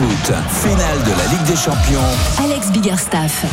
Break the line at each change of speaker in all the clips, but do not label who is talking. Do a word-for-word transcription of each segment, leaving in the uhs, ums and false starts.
Foot, finale de la Ligue des Champions.
Alex Biggerstaff.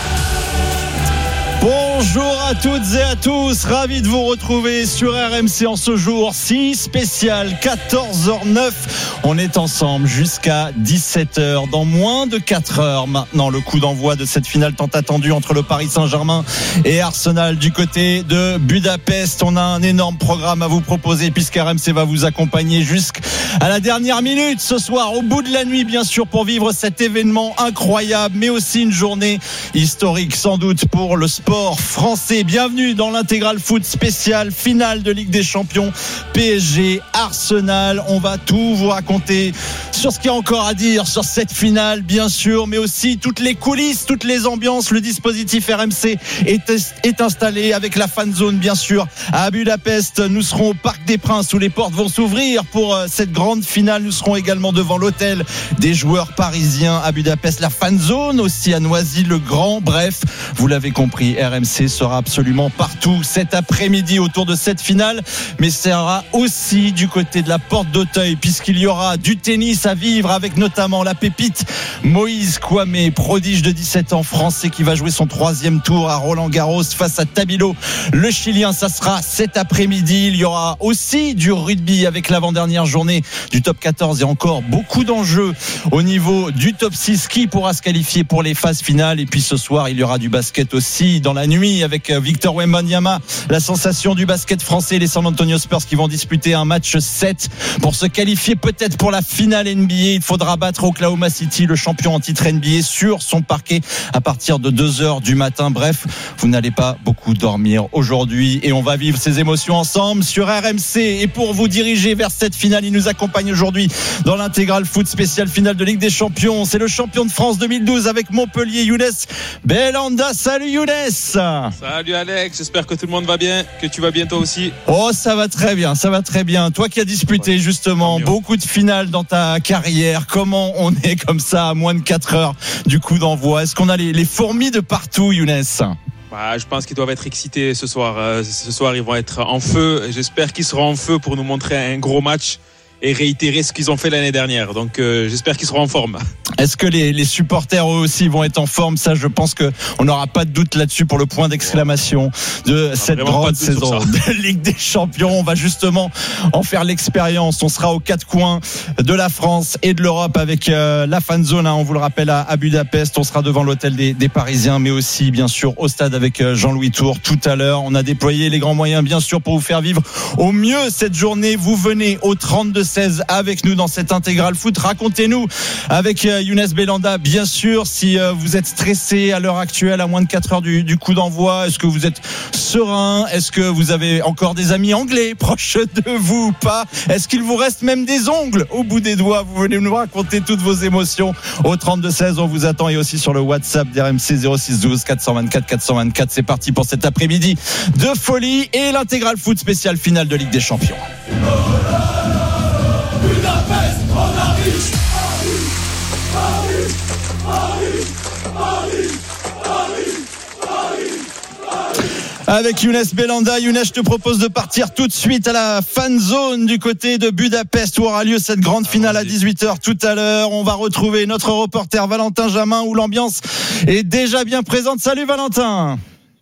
Bonjour à toutes et à tous, ravi de vous retrouver sur R M C en ce jour si spécial, quatorze heures neuf. On est ensemble jusqu'à dix-sept heures, dans moins de quatre heures maintenant. Le coup d'envoi de cette finale tant attendue entre le Paris Saint-Germain et Arsenal du côté de Budapest. On a un énorme programme à vous proposer puisqu'R M C va vous accompagner jusqu'à la dernière minute ce soir, au bout de la nuit bien sûr, pour vivre cet événement incroyable, mais aussi une journée historique sans doute pour le sport français. Bienvenue dans l'intégral foot spécial finale de Ligue des Champions P S G Arsenal. On va tout vous raconter sur ce qu'il y a encore à dire sur cette finale bien sûr, mais aussi toutes les coulisses, toutes les ambiances. Le dispositif R M C est, est installé avec la fan zone bien sûr à Budapest. Nous serons au Parc des Princes où les portes vont s'ouvrir pour cette grande finale. Nous serons également devant l'hôtel des joueurs parisiens à Budapest, la fan zone aussi à Noisy-le-Grand. Bref, vous l'avez compris, R M C sera absolument partout cet après-midi autour de cette finale, mais sera aussi du côté de la porte d'Auteuil puisqu'il y aura du tennis à vivre avec notamment la pépite Moïse Kouamé, prodige de dix-sept ans français qui va jouer son troisième tour à Roland-Garros face à Tabilo, le Chilien. Ça sera cet après-midi. Il y aura aussi du rugby avec l'avant-dernière journée du top quatorze et encore beaucoup d'enjeux au niveau du top six qui pourra se qualifier pour les phases finales. Et puis ce soir, il y aura du basket aussi dans la nuit avec Victor Wembanyama, la sensation du basket français, les San Antonio Spurs qui vont disputer un match sept pour se qualifier peut-être pour la finale N B A. Il faudra battre Oklahoma City, le champion en titre N B A, sur son parquet à partir de deux heures du matin. Bref, vous n'allez pas beaucoup dormir aujourd'hui et on va vivre ces émotions ensemble sur R M C. Et pour vous diriger vers cette finale, il nous accompagne aujourd'hui dans l'intégral foot spécial finale de Ligue des Champions. C'est le champion de France deux mille douze avec Montpellier, Younes Belhanda. Salut Younes.
Salut Alex, j'espère que tout le monde va bien, que tu vas bien toi aussi.
Oh, ça va très bien, ça va très bien. Toi qui as disputé ouais, justement beaucoup de finales dans ta carrière, comment on est comme ça à moins de quatre heures du coup d'envoi? Est-ce qu'on a les, les fourmis de partout, Younes?
Bah, je pense qu'ils doivent être excités ce soir. Euh, ce soir, ils vont être en feu. J'espère qu'ils seront en feu pour nous montrer un gros match et réitérer ce qu'ils ont fait l'année dernière. Donc euh, j'espère qu'ils seront en forme.
Est-ce que les, les supporters eux aussi vont être en forme? Ça, je pense qu'on n'aura pas de doute là-dessus pour le point d'exclamation de cette grande de saison de Ligue des Champions. On va justement en faire l'expérience. On sera aux quatre coins de la France et de l'Europe avec euh, la fan zone, hein, on vous le rappelle, à, à Budapest. On sera devant l'hôtel des, des Parisiens, mais aussi bien sûr au stade avec euh, Jean-Louis Tour tout à l'heure. On a déployé les grands moyens bien sûr pour vous faire vivre au mieux cette journée. Vous venez au trente-deux seize avec nous dans cette intégrale foot. Racontez-nous avec euh, Younes Belhanda, bien sûr, si euh, vous êtes stressé à l'heure actuelle, à moins de quatre heures du, du coup d'envoi. Est-ce que vous êtes serein? Est-ce que vous avez encore des amis anglais proches de vous ou pas? Est-ce qu'il vous reste même des ongles au bout des doigts? Vous venez nous raconter toutes vos émotions au trente-deux seize. On vous attend, et aussi sur le WhatsApp d'R M C zéro six douze quatre cent vingt-quatre quatre cent vingt-quatre. C'est parti pour cet après-midi de folie et l'intégrale foot spécial finale de Ligue des Champions. Avec Younes Belhanda. Younes, je te propose de partir tout de suite à la fan zone du côté de Budapest où aura lieu cette grande finale à dix-huit heures tout à l'heure. On va retrouver notre reporter Valentin Jamin où l'ambiance est déjà bien présente. Salut Valentin.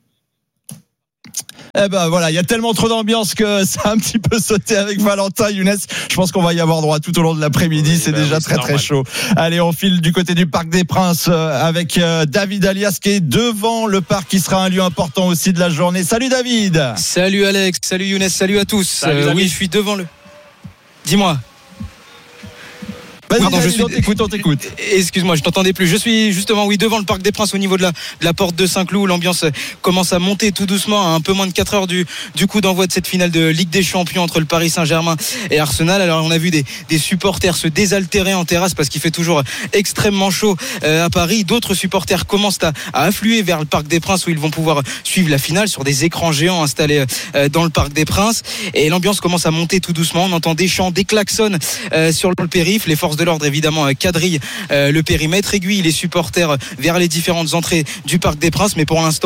Eh ben voilà, il y a tellement trop d'ambiance que ça a un petit peu sauté avec Valentin. Younes, je pense qu'on va y avoir droit tout au long de l'après-midi. Oui, c'est ben déjà oui, c'est très normal. Très chaud. Allez, on file du côté du Parc des Princes avec David Alias qui est devant le parc, qui sera un lieu important aussi de la journée. Salut David.
Salut Alex, salut Younes, salut à tous. Salut, euh, oui, je suis devant le... Dis-moi.
Vas-y,
Pardon,
David,
je suis...
on t'écoute, on t'écoute.
Excuse-moi, je t'entendais plus. Je suis justement, oui, devant le Parc des Princes, au niveau de la, de la porte de Saint-Cloud. L'ambiance commence à monter tout doucement à un peu moins de quatre heures du, du coup d'envoi de cette finale de Ligue des Champions entre le Paris Saint-Germain et Arsenal. Alors, on a vu des, des supporters se désaltérer en terrasse parce qu'il fait toujours extrêmement chaud euh, à Paris. D'autres supporters commencent à, à affluer vers le Parc des Princes où ils vont pouvoir suivre la finale sur des écrans géants installés euh, dans le Parc des Princes. Et l'ambiance commence à monter tout doucement. On entend des chants, des klaxons euh, sur le périph'. Les forces de l'ordre, évidemment, quadrille euh, le périmètre, aiguille les supporters vers les différentes entrées du Parc des Princes, mais pour l'instant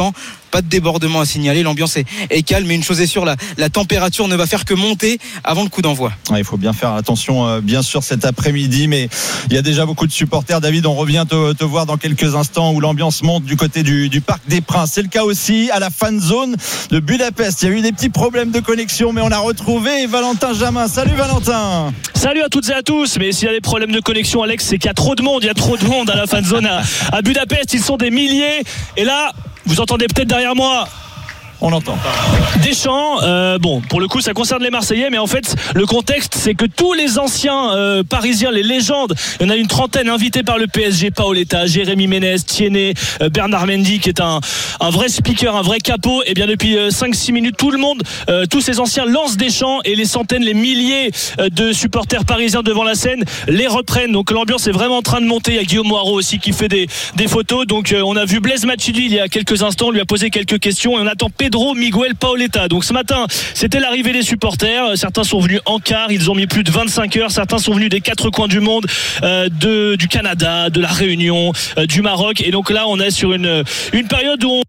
pas de débordement à signaler. L'ambiance est, est calme, mais une chose est sûre, la, la température ne va faire que monter avant le coup d'envoi.
Ouais, il faut bien faire attention, euh, bien sûr, cet après-midi, mais il y a déjà beaucoup de supporters. David, on revient te, te voir dans quelques instants où l'ambiance monte du côté du, du Parc des Princes. C'est le cas aussi à la fan zone de Budapest. Il y a eu des petits problèmes de connexion, mais on a retrouvé Valentin Jamin. Salut Valentin.
Salut à toutes et à tous. Mais s'il y a des problèmes de connexion, Alex, c'est qu'il y a trop de monde. Il y a trop de monde à la fan zone à, à Budapest. Ils sont des milliers. Et là, vous entendez peut-être derrière moi
On l'entend.
Deschamps, euh, bon, pour le coup, ça concerne les Marseillais, mais en fait, le contexte, c'est que tous les anciens euh, Parisiens, les légendes, il y en a une trentaine invités par le P S G, Paoletta, Jérémy Ménez, Tiennet, euh, Bernard Mendy, qui est un, un vrai speaker, un vrai capot. Et bien depuis euh, cinq six minutes, tout le monde, euh, tous ces anciens lancent Deschamps et les centaines, les milliers euh, de supporters parisiens devant la scène les reprennent. Donc l'ambiance est vraiment en train de monter. Il y a Guillaume Moirot aussi qui fait des, des photos. Donc euh, on a vu Blaise Matuidi il y a quelques instants, on lui a posé quelques questions et on attend Pedro Miguel Paoletta. Donc ce matin, c'était l'arrivée des supporters. Certains sont venus en car, ils ont mis plus de vingt-cinq heures. Certains sont venus des quatre coins du monde, euh, de, du Canada, de la Réunion, euh, du Maroc. Et donc là, on est sur une, une période où on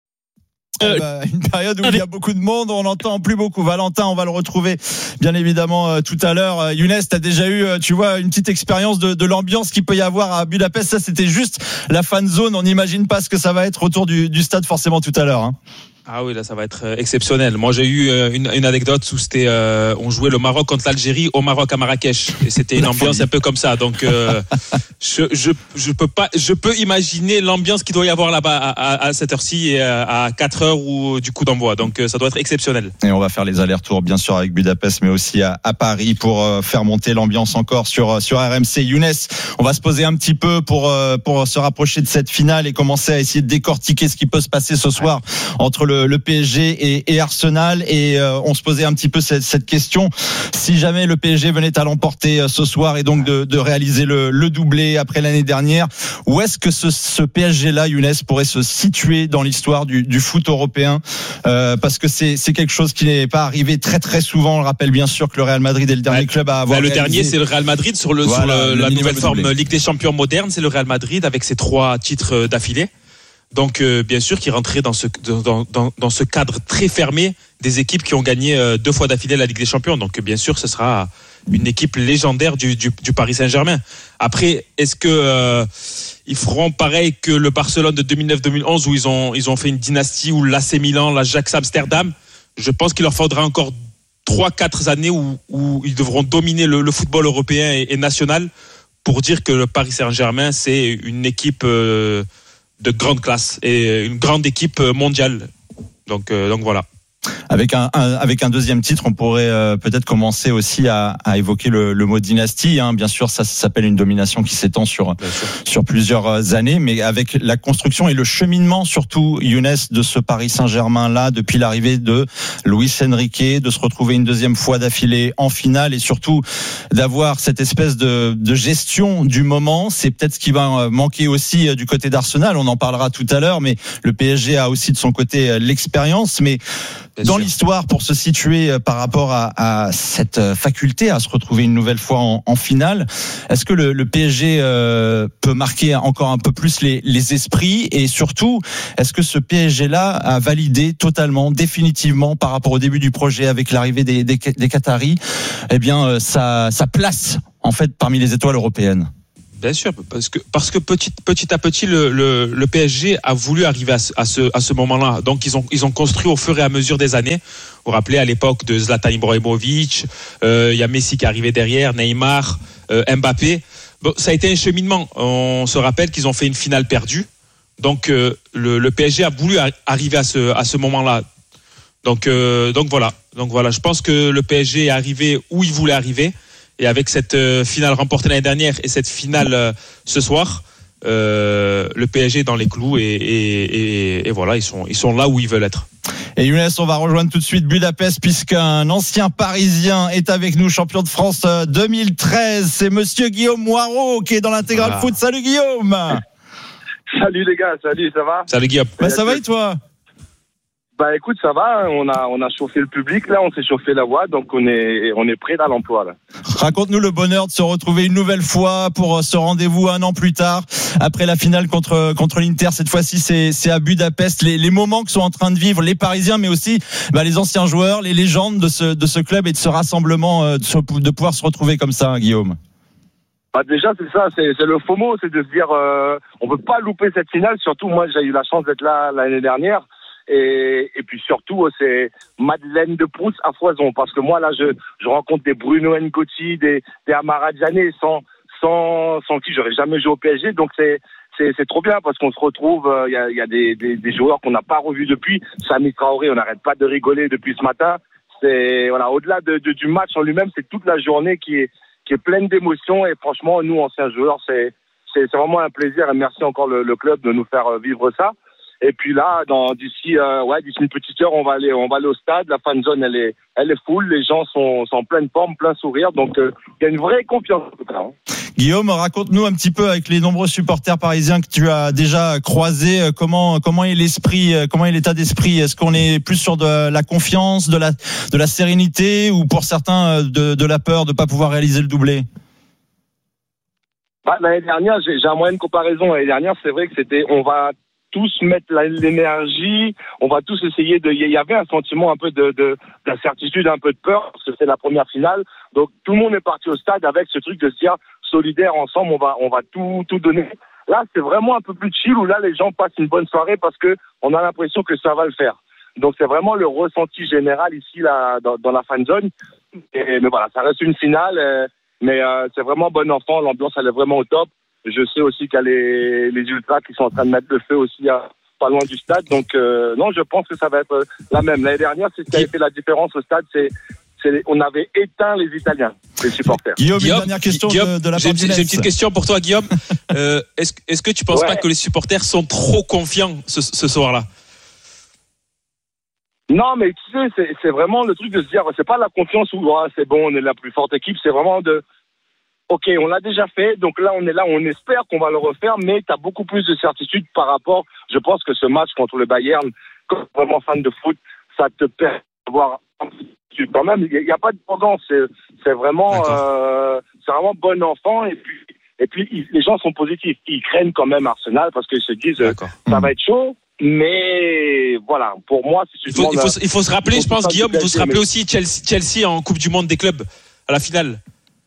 Euh, eh ben, une période où il y a beaucoup de monde, on n'entend plus beaucoup. Valentin, on va le retrouver bien évidemment euh, tout à l'heure. Euh, Younes, t'as déjà eu, euh, tu vois, une petite expérience de, de l'ambiance qu'il peut y avoir à Budapest. Ça, c'était juste la fan zone. On n'imagine pas ce que ça va être autour du, du stade forcément tout à l'heure. Hein.
Ah oui, là ça va être exceptionnel. Moi j'ai eu une, une anecdote où c'était, euh, on jouait le Maroc contre l'Algérie au Maroc à Marrakech et c'était une ambiance un peu comme ça. Donc euh, je, je je peux pas, je peux imaginer l'ambiance qu'il doit y avoir là-bas à, à, à cette heure-ci et à quatre heures ou du coup d'envoi. Donc ça doit être exceptionnel.
Et on va faire les allers-retours bien sûr avec Budapest, mais aussi à, à Paris pour euh, faire monter l'ambiance encore sur sur R M C. Younes, on va se poser un petit peu pour euh, pour se rapprocher de cette finale et commencer à essayer de décortiquer ce qui peut se passer ce soir entre le le P S G et, et Arsenal. Et euh, on se posait un petit peu cette, cette question, si jamais le P S G venait à l'emporter euh, ce soir et donc de, de réaliser le, le doublé après l'année dernière, où est-ce que ce, ce P S G là, Younes, pourrait se situer dans l'histoire du, du foot européen, euh, parce que c'est, c'est quelque chose qui n'est pas arrivé très très souvent. On le rappelle bien sûr que le Real Madrid est le dernier ouais, club à avoir
bah, le
réalisé...
dernier c'est le Real Madrid sur, le, voilà, sur le, le la nouvelle forme doublé. Ligue des Champions moderne, c'est le Real Madrid avec ses trois titres d'affilée. Donc euh, bien sûr qu'il rentrait dans ce dans, dans dans ce cadre très fermé des équipes qui ont gagné euh, deux fois d'affilée la Ligue des Champions. Donc bien sûr ce sera une équipe légendaire du du, du Paris Saint-Germain. Après est-ce que euh, ils feront pareil que le Barcelone de deux mille neuf deux mille onze où ils ont ils ont fait une dynastie, ou l'A C Milan, l'Ajax Amsterdam? Je pense qu'il leur faudra encore trois quatre années où où ils devront dominer le, le football européen et, et national pour dire que le Paris Saint-Germain c'est une équipe euh, de grande classe et une grande équipe mondiale. Donc, euh, donc voilà.
Avec un, un avec un deuxième titre, on pourrait euh, peut-être commencer aussi à, à évoquer le, le mot dynastie. Hein. Bien sûr, ça, ça s'appelle une domination qui s'étend sur sur plusieurs années, mais avec la construction et le cheminement surtout, Younes, de ce Paris Saint-Germain là depuis l'arrivée de Luis Enrique, de se retrouver une deuxième fois d'affilée en finale et surtout d'avoir cette espèce de, de gestion du moment. C'est peut-être ce qui va manquer aussi du côté d'Arsenal. On en parlera tout à l'heure, mais le P S G a aussi de son côté l'expérience, mais dans l'histoire, pour se situer par rapport à, à cette faculté à se retrouver une nouvelle fois en, en finale, est-ce que le, le P S G euh, peut marquer encore un peu plus les, les esprits, et surtout, est-ce que ce P S G-là a validé totalement, définitivement, par rapport au début du projet avec l'arrivée des, des, des Qataris, eh bien, sa, sa place en fait parmi les étoiles européennes?
Bien sûr, parce que parce que petit petit à petit le le, le P S G a voulu arriver à ce à ce, à ce moment-là. Donc ils ont ils ont construit au fur et à mesure des années. Vous vous rappelez à l'époque de Zlatan Ibrahimovic, euh, il y a Messi qui est arrivé derrière, Neymar, euh, Mbappé. Bon, ça a été un cheminement. On se rappelle qu'ils ont fait une finale perdue. Donc euh, le le P S G a voulu arriver à ce à ce moment-là. Donc euh, donc voilà. Donc voilà, je pense que le P S G est arrivé où il voulait arriver. Et avec cette euh, finale remportée l'année dernière et cette finale euh, ce soir, euh, le P S G est dans les clous et, et, et, et voilà, ils sont, ils sont là où ils veulent être.
Et Younes, on va rejoindre tout de suite Budapest puisqu'un ancien Parisien est avec nous, champion de France deux mille treize. C'est monsieur Guillaume Moirot qui est dans l'intégral ah. foot. Salut Guillaume.
Salut les gars, salut, ça va?
Salut Guillaume.
Bah, ça va et toi?
Bah écoute, ça va, hein. on a on a chauffé le public là, on s'est chauffé la voie, donc on est on est prêt à l'emploi là.
Raconte-nous le bonheur de se retrouver une nouvelle fois pour ce rendez-vous un an plus tard après la finale contre contre l'Inter. Cette fois-ci, c'est c'est à Budapest. Les les moments que sont en train de vivre les Parisiens, mais aussi bah, les anciens joueurs, les légendes de ce de ce club et de ce rassemblement, de, ce, de pouvoir se retrouver comme ça, hein, Guillaume.
Bah déjà c'est ça, c'est c'est le FOMO, c'est de se dire euh, on peut pas louper cette finale. Surtout moi, j'ai eu la chance d'être là l'année dernière. Et, et puis surtout, c'est Madeleine de Proust à foison. Parce que moi, là, je, je rencontre des Bruno N'Goti, des, des Amara Diané, sans, sans, sans qui j'aurais jamais joué au P S G. Donc, c'est, c'est, c'est trop bien parce qu'on se retrouve. Il euh, y a, y a des, des, des joueurs qu'on n'a pas revus depuis. Sami Traoré, on n'arrête pas de rigoler depuis ce matin. C'est, voilà, au-delà de, de, du match en lui-même, c'est toute la journée qui est, qui est pleine d'émotions. Et franchement, nous, anciens joueurs, c'est, c'est, c'est vraiment un plaisir. Et merci encore le, le club de nous faire vivre ça. Et puis là, dans d'ici, euh, ouais, d'ici une petite heure, on va aller, on va aller au stade. La fan zone, elle est, elle est full. Les gens sont, sont en pleine forme, plein sourire. Donc, il euh, y a une vraie confiance. En tout cas, hein.
Guillaume, raconte-nous un petit peu avec les nombreux supporters parisiens que tu as déjà croisés, comment, comment est l'esprit, comment est l'état d'esprit. Est-ce qu'on est plus sur de la confiance, de la, de la sérénité, ou pour certains de, de la peur de pas pouvoir réaliser le doublé?
Bah, l'année dernière, j'ai, j'ai un moyen de comparaison. L'année dernière, c'est vrai que c'était, on va tous mettre la, l'énergie, on va tous essayer de... Il y avait un sentiment un peu de, de, d'incertitude, un peu de peur, parce que c'est la première finale. Donc tout le monde est parti au stade avec ce truc de se dire solidaire, ensemble, on va, on va tout, tout donner. Là, c'est vraiment un peu plus chill, où là, les gens passent une bonne soirée parce que on a l'impression que ça va le faire. Donc c'est vraiment le ressenti général ici, là, dans, dans la fan zone. Et, mais voilà, ça reste une finale, euh, mais euh, c'est vraiment bon enfant, l'ambiance, elle est vraiment au top. Je sais aussi qu'il y a les, les ultras qui sont en train de mettre le feu aussi à, pas loin du stade. Donc, euh, non, je pense que ça va être la même. L'année dernière, c'est ce qui a fait la différence au stade. C'est, c'est, on avait éteint les Italiens, les supporters.
Guillaume,
Guillaume,
une dernière question
Guillaume,
de, de la
j'ai,
part
j'ai une petite question pour toi, Guillaume. euh, est-ce, est-ce que tu penses ouais. pas que les supporters sont trop confiants ce, ce soir-là?
Non, mais tu sais, c'est, c'est vraiment le truc de se dire, c'est pas la confiance où oh, c'est bon, on est la plus forte équipe. C'est vraiment de... Ok, on l'a déjà fait, donc là on est là, on espère qu'on va le refaire, mais tu as beaucoup plus de certitude par rapport, je pense que ce match contre le Bayern, comme vraiment fan de foot, ça te permet d'avoir quand même, il n'y a, a pas de arrogance, c'est, c'est vraiment euh, c'est vraiment bon enfant, et puis, et puis ils, les gens sont positifs, ils craignent quand même Arsenal parce qu'ils se disent euh, ça va être chaud. Mais voilà, pour moi, si tu
il faut, il faut, il faut se rappeler, je pense, Guillaume, il faut se rappeler
mais...
aussi Chelsea, Chelsea en Coupe du Monde des clubs à la finale.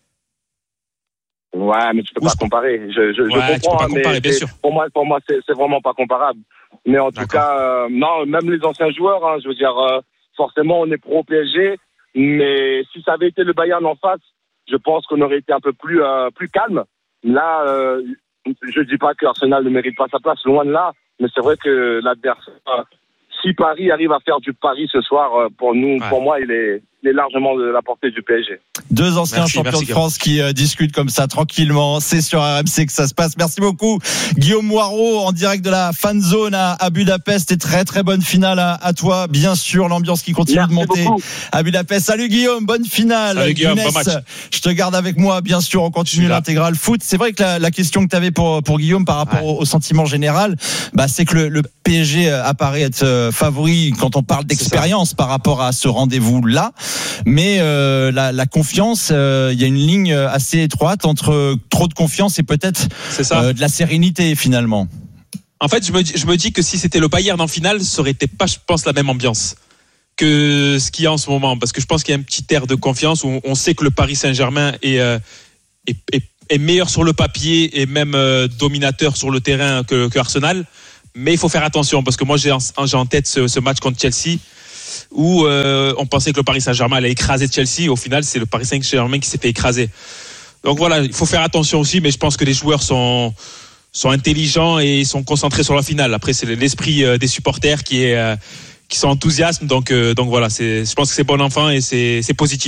Ouais, mais tu peux Ou pas je... comparer. Je, je,
ouais,
je comprends,
tu peux pas comparer,
mais
bien sûr.
Pour moi, pour moi, c'est, c'est vraiment pas comparable. Mais en D'accord. tout cas, euh, non, même les anciens joueurs, hein, je veux dire, euh, forcément, on est pro P S G, mais si ça avait été le Bayern en face, je pense qu'on aurait été un peu plus, euh, plus calme. Là, euh, je dis pas que Arsenal ne mérite pas sa place, loin de là, mais c'est vrai que l'adversaire, euh, si Paris arrive à faire du Paris ce soir, euh, pour nous, ouais. pour moi, il est, il est largement de la portée du P S G.
Deux anciens
merci,
champions
merci,
de France qui euh, discutent comme ça tranquillement. C'est sur R M C que ça se passe. Merci beaucoup, Guillaume Moirot, en direct de la fan zone à, à Budapest. Et très très bonne finale à, à toi, bien sûr. L'ambiance qui continue merci de monter beaucoup. À Budapest. Salut Guillaume, bonne finale.
Salut Guillaume, bon match.
Je te garde avec moi, bien sûr. On continue l'intégrale foot. C'est vrai que la, la question que tu avais pour pour Guillaume par rapport ouais. au, au sentiment général, bah c'est que le, le P S G apparaît être favori quand on parle d'expérience par rapport à ce rendez-vous là. Mais euh, la, la confiance, il euh, y a une ligne assez étroite entre trop de confiance et peut-être euh, de la sérénité finalement.
En fait, je me, je me dis que si c'était le Bayern en finale, ça aurait été pas, je pense, la même ambiance que ce qu'il y a en ce moment. Parce que je pense qu'il y a un petit air de confiance où on sait que le Paris Saint-Germain est, euh, est, est, est meilleur sur le papier et même euh, dominateur sur le terrain que, que Arsenal. Mais il faut faire attention parce que moi, j'ai en, j'ai en tête ce, ce match contre Chelsea où euh, on pensait que le Paris Saint-Germain allait écraser Chelsea. Au final, c'est le Paris Saint-Germain qui s'est fait écraser. Donc voilà, il faut faire attention aussi, mais je pense que les joueurs sont, sont intelligents et sont concentrés sur la finale. Après, c'est l'esprit des supporters qui est, qui sont enthousiastes. Donc, euh, donc voilà, c'est, je pense que c'est bon enfant et c'est, c'est positif.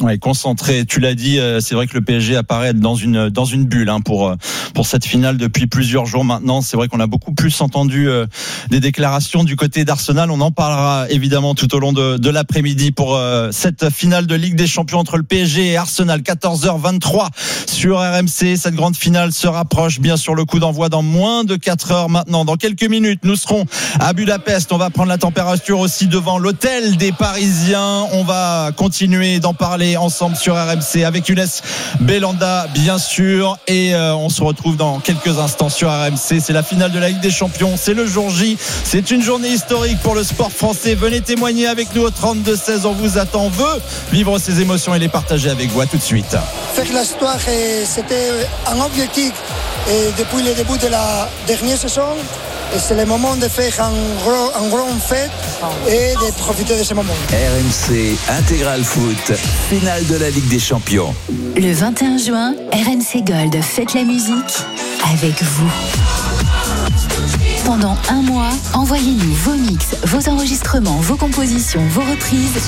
Ouais, concentré. Tu l'as dit, c'est vrai que le P S G apparaît dans une dans une bulle hein, pour pour cette finale depuis plusieurs jours maintenant. C'est vrai qu'on a beaucoup plus entendu euh, des déclarations du côté d'Arsenal. On en parlera évidemment tout au long de, de l'après-midi pour euh, cette finale de Ligue des Champions entre le P S G et Arsenal. quatorze heures vingt-trois sur R M C. Cette grande finale se rapproche bien sur le coup d'envoi dans moins de quatre heures maintenant. Dans quelques minutes, nous serons à Budapest. On va prendre la température aussi devant l'hôtel des Parisiens. On va continuer d'en parler ensemble sur R M C avec Younes Belhanda bien sûr et euh, on se retrouve dans quelques instants sur R M C. C'est la finale de la Ligue des Champions, c'est le jour J, c'est une journée historique pour le sport français. Venez témoigner avec nous au trente-deux seize, on vous attend, on veut vivre ces émotions et les partager avec vous. À tout de suite.
Faire l'histoire, c'était un objectif et depuis le début de la dernière saison. Et c'est le moment de faire un gros, un grand fête et de profiter de ce moment.
R M C Intégral Foot, finale de la Ligue des Champions.
Le vingt et un juin, R M C Gold fête la musique avec vous. Pendant un mois, envoyez-nous vos mix, vos enregistrements, vos compositions, vos reprises.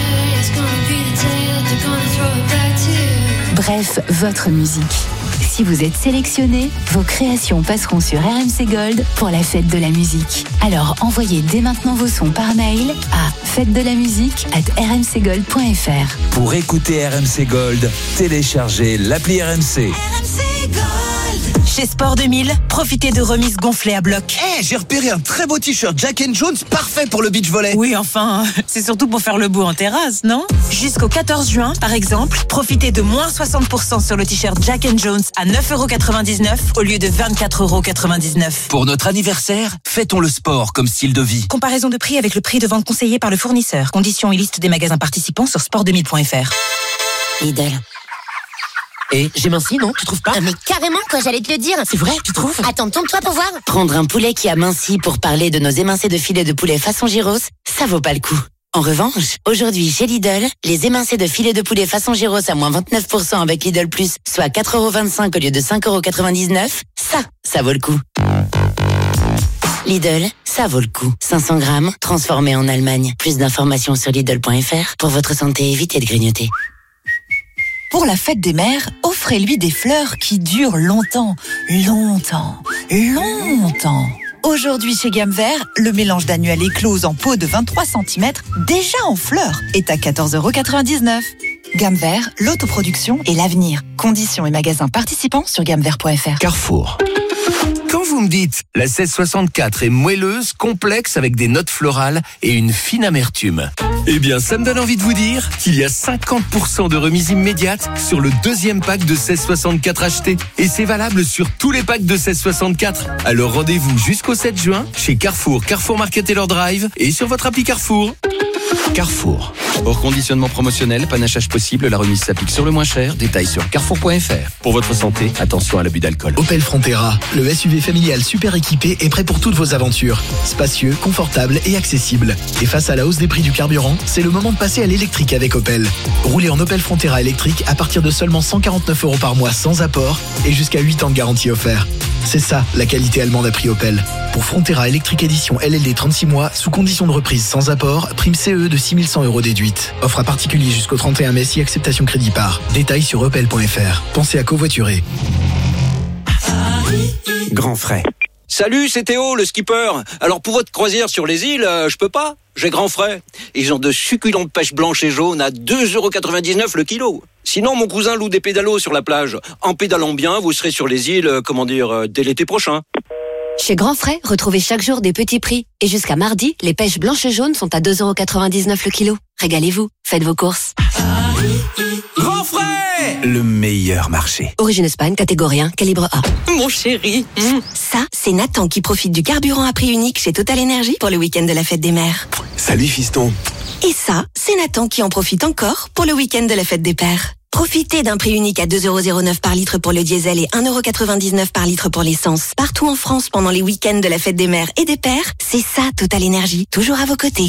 Bref, votre musique. Si vous êtes sélectionné, vos créations passeront sur R M C Gold pour la fête de la musique. Alors envoyez dès maintenant vos sons par mail à fête de la musique arobase r m c gold point f r.
Pour écouter R M C Gold, téléchargez l'appli R M C.
R M C Gold. Chez Sport deux mille, profitez de remises gonflées à bloc.
Eh, hey, j'ai repéré un très beau t-shirt Jack and Jones, parfait pour le beach volley.
Oui, enfin, c'est surtout pour faire le beau en terrasse, non ? Jusqu'au quatorze juin, par exemple, profitez de moins soixante pour cent sur le t-shirt Jack and Jones à neuf euros quatre-vingt-dix-neuf au lieu de vingt-quatre euros quatre-vingt-dix-neuf.
Pour notre anniversaire, fêtons le sport comme style de vie.
Comparaison de prix avec le prix de vente conseillé par le fournisseur. Conditions et liste des magasins participants sur sport deux mille point f r.
Lidl.
Et j'ai minci, non? Tu trouves pas?
Ah mais carrément, quoi, j'allais te le dire.
C'est vrai, tu trouves?
Attends, tourne-toi pour voir. Prendre un poulet qui a minci pour parler de nos émincés de filet de poulet façon gyros, ça vaut pas le coup. En revanche, aujourd'hui chez Lidl, les émincés de filet de poulet façon gyros à moins vingt-neuf pour cent avec Lidl Plus, soit quatre euros vingt-cinq au lieu de cinq euros quatre-vingt-dix-neuf, ça, ça vaut le coup. Lidl, ça vaut le coup. cinq cents grammes, transformés en Allemagne. Plus d'informations sur Lidl point f r. Pour votre santé, évitez de grignoter.
Pour la fête des mères, offrez-lui des fleurs qui durent longtemps, longtemps, longtemps. Aujourd'hui chez Gamme Vert, le mélange d'annuel éclose en pot de vingt-trois centimètres, déjà en fleurs, est à quatorze euros quatre-vingt-dix-neuf. Gamme Vert, l'autoproduction et l'avenir. Conditions et magasins participants sur gamme vert point f r.
Carrefour. Quand vous me dites la seize soixante-quatre est moelleuse, complexe avec des notes florales et une fine amertume, eh bien ça me donne envie de vous dire qu'il y a cinquante pour cent de remise immédiate sur le deuxième pack de seize soixante-quatre acheté. Et c'est valable sur tous les packs de seize soixante-quatre. Alors rendez-vous jusqu'au sept juin chez Carrefour, Carrefour Market Taylor Drive et sur votre appli Carrefour. Carrefour. Hors conditionnement promotionnel, panachage possible, la remise s'applique sur le moins cher. Détails sur carrefour point f r. Pour votre santé, attention à l'abus d'alcool.
Opel Frontera, le S U V familial super équipé est prêt pour toutes vos aventures. Spacieux, confortable et accessible. Et face à la hausse des prix du carburant, c'est le moment de passer à l'électrique avec Opel. Roulez en Opel Frontera électrique à partir de seulement cent quarante-neuf euros par mois sans apport et jusqu'à huit ans de garantie offert. C'est ça, la qualité allemande à prix Opel. Pour Frontera électrique édition L L D trente-six mois, sous condition de reprise sans apport, prime C E de six mille cent euros déduite. Offre à particulier jusqu'au trente et un mai si acceptation crédit par. Détails sur opel point f r. Pensez à covoiturer.
Grand frais. Salut, c'est Théo, le skipper. Alors pour votre croisière sur les îles, euh, je peux pas. J'ai grand frais. Ils ont de succulentes pêches blanches et jaunes à deux euros quatre-vingt-dix-neuf le kilo. Sinon, mon cousin loue des pédalos sur la plage. En pédalant bien, vous serez sur les îles, euh, comment dire, euh, dès l'été prochain.
Chez Grand Frais, retrouvez chaque jour des petits prix. Et jusqu'à mardi, les pêches blanches et jaunes sont à deux euros quatre-vingt-dix-neuf le kilo. Régalez-vous, faites vos courses.
Grand Frais, le meilleur marché.
Origine Espagne, catégorie un, calibre A.
Mon chéri.
Mmh. Ça, c'est Nathan qui profite du carburant à prix unique chez Total Energy pour le week-end de la fête des mères.
Salut fiston.
Et ça, c'est Nathan qui en profite encore pour le week-end de la fête des pères. Profitez d'un prix unique à deux euros zéro neuf par litre pour le diesel et un euro quatre-vingt-dix-neuf par litre pour l'essence. Partout en France pendant les week-ends de la fête des mères et des pères, c'est ça Total Energy, toujours à vos côtés.